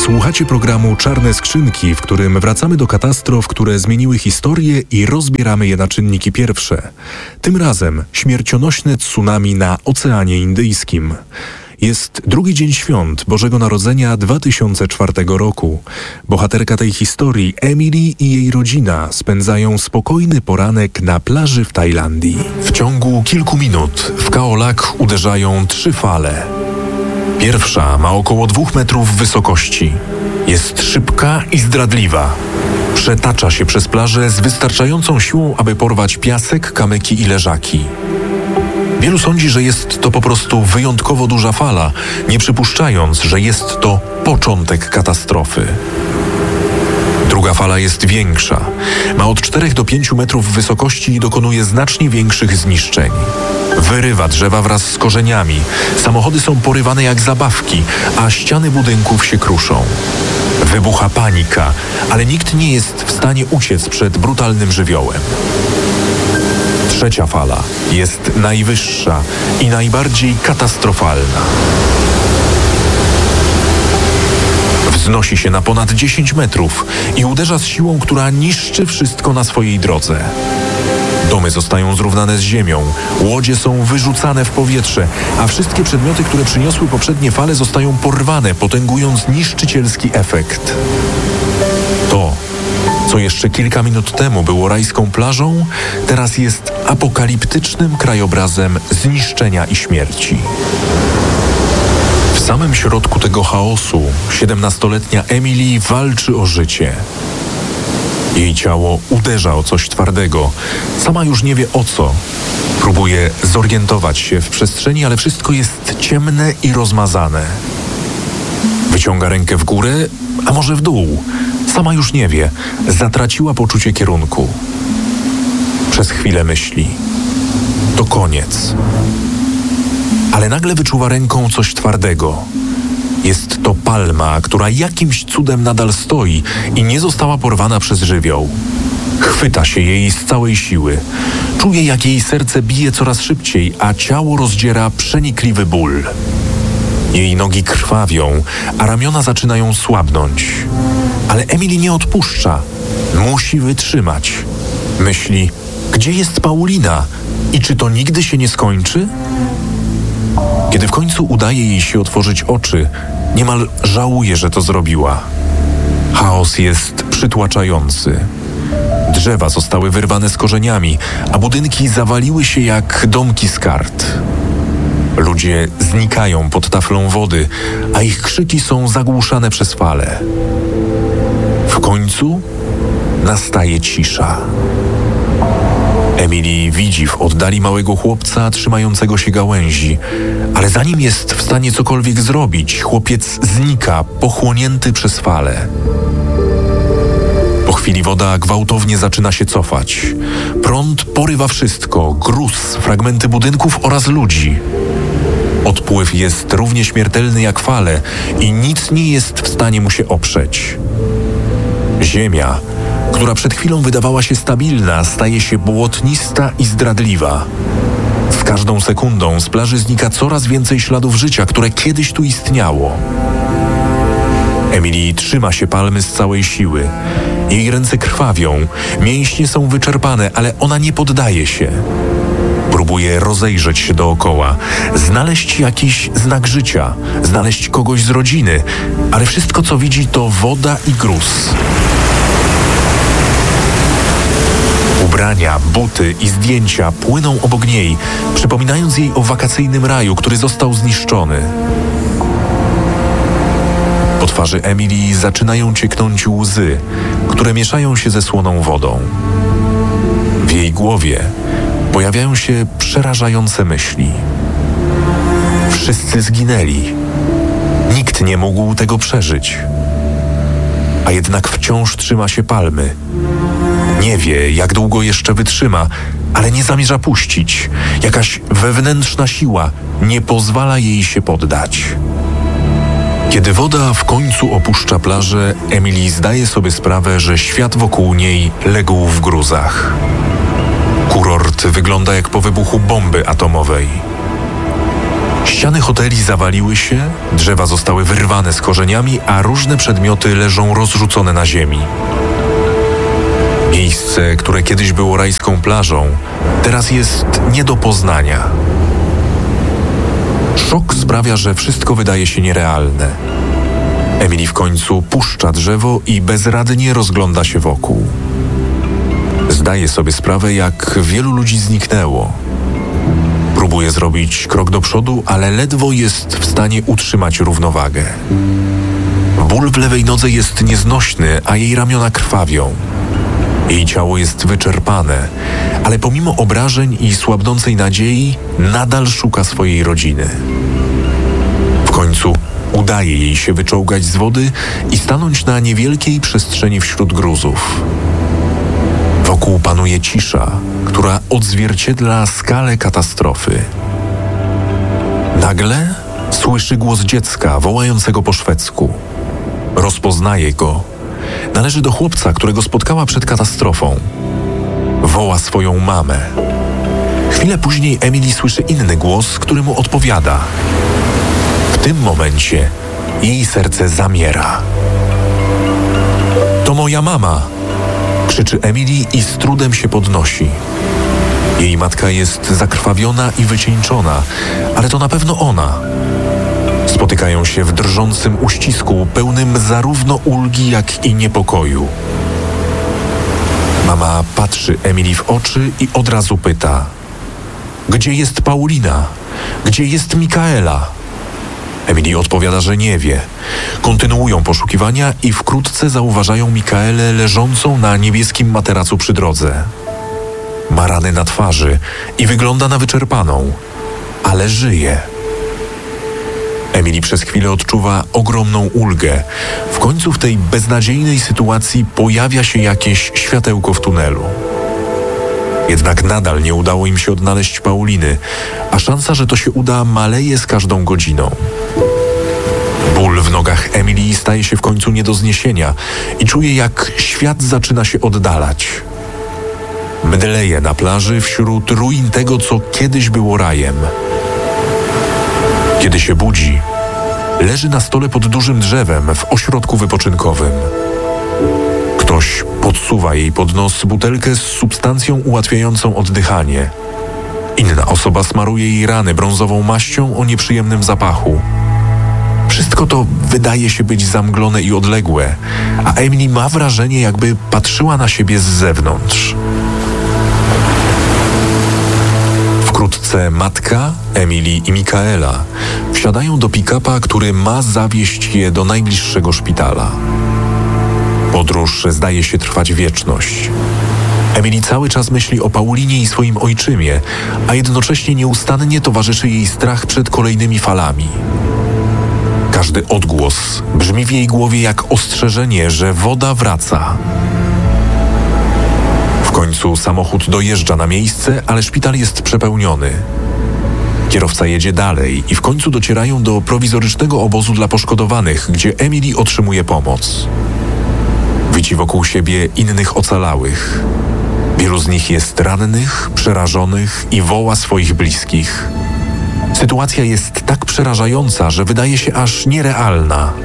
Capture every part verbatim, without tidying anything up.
Słuchacie programu Czarne Skrzynki, w którym wracamy do katastrof, które zmieniły historię i rozbieramy je na czynniki pierwsze. Tym razem śmiercionośne tsunami na Oceanie Indyjskim. Jest drugi dzień świąt Bożego Narodzenia dwa tysiące czwartego roku. Bohaterka tej historii, Emily i jej rodzina spędzają spokojny poranek na plaży w Tajlandii. W ciągu kilku minut w Khao Lak uderzają trzy fale. Pierwsza ma około dwóch metrów wysokości. Jest szybka i zdradliwa. Przetacza się przez plażę z wystarczającą siłą, aby porwać piasek, kamyki i leżaki. Wielu sądzi, że jest to po prostu wyjątkowo duża fala, nie przypuszczając, że jest to początek katastrofy. Druga fala jest większa. Ma od czterech do pięciu metrów wysokości i dokonuje znacznie większych zniszczeń. Wyrywa drzewa wraz z korzeniami. Samochody są porywane jak zabawki, a ściany budynków się kruszą. Wybucha panika, ale nikt nie jest w stanie uciec przed brutalnym żywiołem. Trzecia fala jest najwyższa i najbardziej katastrofalna. Wznosi się na ponad dziesięć metrów i uderza z siłą, która niszczy wszystko na swojej drodze. Domy zostają zrównane z ziemią, łodzie są wyrzucane w powietrze, a wszystkie przedmioty, które przyniosły poprzednie fale, zostają porwane, potęgując niszczycielski efekt. To, co jeszcze kilka minut temu było rajską plażą, teraz jest apokaliptycznym krajobrazem zniszczenia i śmierci. W samym środku tego chaosu siedemnastoletnia Emily walczy o życie. Jej ciało uderza o coś twardego. Sama już nie wie o co. Próbuje zorientować się w przestrzeni, ale wszystko jest ciemne i rozmazane. Wyciąga rękę w górę, a może w dół. Sama już nie wie. Zatraciła poczucie kierunku. Przez chwilę myśli: to koniec. Ale nagle wyczuwa ręką coś twardego. Jest to palma, która jakimś cudem nadal stoi i nie została porwana przez żywioł. Chwyta się jej z całej siły. Czuje, jak jej serce bije coraz szybciej, a ciało rozdziera przenikliwy ból. Jej nogi krwawią, a ramiona zaczynają słabnąć. Ale Emily nie odpuszcza. Musi wytrzymać. Myśli: gdzie jest Paulina? I czy to nigdy się nie skończy? Kiedy w końcu udaje jej się otworzyć oczy, niemal żałuje, że to zrobiła. Chaos jest przytłaczający. Drzewa zostały wyrwane z korzeniami, a budynki zawaliły się jak domki z kart. Ludzie znikają pod taflą wody, a ich krzyki są zagłuszane przez fale. W końcu nastaje cisza. Emily widzi w oddali małego chłopca trzymającego się gałęzi, ale zanim jest w stanie cokolwiek zrobić, chłopiec znika, pochłonięty przez fale. Po chwili woda gwałtownie zaczyna się cofać. Prąd porywa wszystko: gruz, fragmenty budynków oraz ludzi. Odpływ jest równie śmiertelny jak fale i nic nie jest w stanie mu się oprzeć. Ziemia, która przed chwilą wydawała się stabilna, staje się błotnista i zdradliwa. Z każdą sekundą z plaży znika coraz więcej śladów życia, które kiedyś tu istniało. Emily trzyma się palmy z całej siły. Jej ręce krwawią, mięśnie są wyczerpane, ale ona nie poddaje się. Próbuje rozejrzeć się dookoła, znaleźć jakiś znak życia, znaleźć kogoś z rodziny, ale wszystko, co widzi, to woda i gruz. Ubrania, buty i zdjęcia płyną obok niej, przypominając jej o wakacyjnym raju, który został zniszczony. Po twarzy Emily zaczynają cieknąć łzy, które mieszają się ze słoną wodą. W jej głowie pojawiają się przerażające myśli. Wszyscy zginęli. Nikt nie mógł tego przeżyć. A jednak wciąż trzyma się palmy. Nie wie, jak długo jeszcze wytrzyma, ale nie zamierza puścić. Jakaś wewnętrzna siła nie pozwala jej się poddać. Kiedy woda w końcu opuszcza plażę, Emily zdaje sobie sprawę, że świat wokół niej legł w gruzach. Kurort wygląda jak po wybuchu bomby atomowej. Ściany hoteli zawaliły się, drzewa zostały wyrwane z korzeniami, a różne przedmioty leżą rozrzucone na ziemi. Miejsce, które kiedyś było rajską plażą, teraz jest nie do poznania. Szok sprawia, że wszystko wydaje się nierealne. Emily w końcu puszcza drzewo i bezradnie rozgląda się wokół. Zdaje sobie sprawę, jak wielu ludzi zniknęło. Próbuje zrobić krok do przodu, ale ledwo jest w stanie utrzymać równowagę. Ból w lewej nodze jest nieznośny, a jej ramiona krwawią. Jej ciało jest wyczerpane, ale pomimo obrażeń i słabnącej nadziei nadal szuka swojej rodziny. W końcu udaje jej się wyczołgać z wody i stanąć na niewielkiej przestrzeni wśród gruzów. Wokół panuje cisza, która odzwierciedla skalę katastrofy. Nagle słyszy głos dziecka wołającego po szwedzku. Rozpoznaje go. Należy do chłopca, którego spotkała przed katastrofą. Woła swoją mamę. Chwilę później Emily słyszy inny głos, który mu odpowiada. W tym momencie jej serce zamiera. To moja mama! Krzyczy Emily i z trudem się podnosi. Jej matka jest zakrwawiona i wycieńczona, ale to na pewno ona. Spotykają się w drżącym uścisku, pełnym zarówno ulgi, jak i niepokoju. Mama patrzy Emily w oczy i od razu pyta: gdzie jest Paulina? Gdzie jest Mikaela? Emily odpowiada, że nie wie. Kontynuują poszukiwania i wkrótce zauważają Mikaelę leżącą na niebieskim materacu przy drodze. Ma rany na twarzy i wygląda na wyczerpaną, ale żyje. Emily przez chwilę odczuwa ogromną ulgę. W końcu w tej beznadziejnej sytuacji pojawia się jakieś światełko w tunelu. Jednak nadal nie udało im się odnaleźć Pauliny, a szansa, że to się uda, maleje z każdą godziną. Ból w nogach Emily staje się w końcu nie do zniesienia i czuje, jak świat zaczyna się oddalać. Mdleje na plaży wśród ruin tego, co kiedyś było rajem. Kiedy się budzi, leży na stole pod dużym drzewem w ośrodku wypoczynkowym. Ktoś podsuwa jej pod nos butelkę z substancją ułatwiającą oddychanie. Inna osoba smaruje jej rany brązową maścią o nieprzyjemnym zapachu. Wszystko to wydaje się być zamglone i odległe, a Emily ma wrażenie, jakby patrzyła na siebie z zewnątrz. Wkrótce matka, Emily i Mikaela wsiadają do pick-upa, który ma zawieźć je do najbliższego szpitala. Podróż zdaje się trwać wieczność. Emily cały czas myśli o Paulinie i swoim ojczymie, a jednocześnie nieustannie towarzyszy jej strach przed kolejnymi falami. Każdy odgłos brzmi w jej głowie jak ostrzeżenie, że woda wraca. W końcu samochód dojeżdża na miejsce, ale szpital jest przepełniony. Kierowca jedzie dalej i w końcu docierają do prowizorycznego obozu dla poszkodowanych, gdzie Emily otrzymuje pomoc. Widzi wokół siebie innych ocalałych. Wielu z nich jest rannych, przerażonych i woła swoich bliskich. Sytuacja jest tak przerażająca, że wydaje się aż nierealna.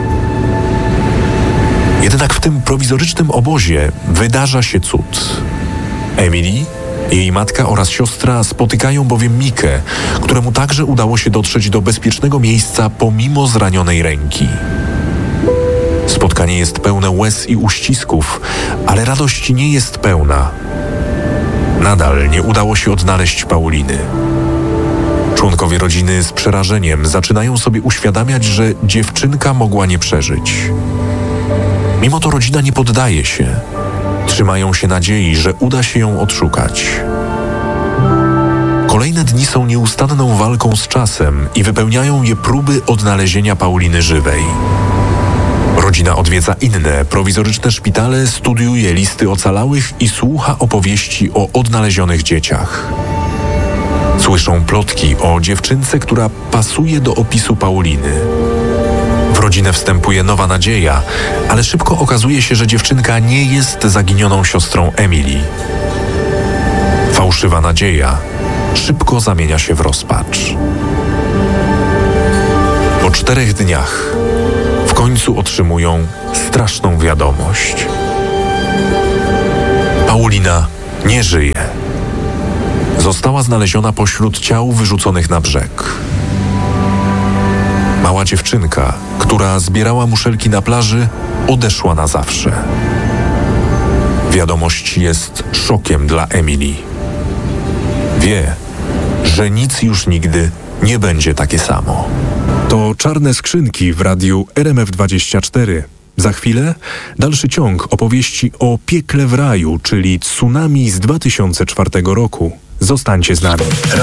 Jednak w tym prowizorycznym obozie wydarza się cud. Emily, jej matka oraz siostra spotykają bowiem Mikę, któremu także udało się dotrzeć do bezpiecznego miejsca pomimo zranionej ręki. Spotkanie jest pełne łez i uścisków, ale radość nie jest pełna. Nadal nie udało się odnaleźć Pauliny. Członkowie rodziny z przerażeniem zaczynają sobie uświadamiać, że dziewczynka mogła nie przeżyć. Mimo to rodzina nie poddaje się. Trzymają się nadziei, że uda się ją odszukać. Kolejne dni są nieustanną walką z czasem i wypełniają je próby odnalezienia Pauliny żywej. Rodzina odwiedza inne, prowizoryczne szpitale, studiuje listy ocalałych i słucha opowieści o odnalezionych dzieciach. Słyszą plotki o dziewczynce, która pasuje do opisu Pauliny. W rodzinę wstępuje nowa nadzieja, ale szybko okazuje się, że dziewczynka nie jest zaginioną siostrą Emily. Fałszywa nadzieja szybko zamienia się w rozpacz. Po czterech dniach w końcu otrzymują straszną wiadomość. Paulina nie żyje. Została znaleziona pośród ciał wyrzuconych na brzeg. Mała dziewczynka, która zbierała muszelki na plaży, odeszła na zawsze. Wiadomość jest szokiem dla Emily. Wie, że nic już nigdy nie będzie takie samo. To Czarne Skrzynki w radiu R M F dwadzieścia cztery. Za chwilę dalszy ciąg opowieści o piekle w raju, czyli tsunami z dwa tysiące czwartego roku. Zostańcie z nami.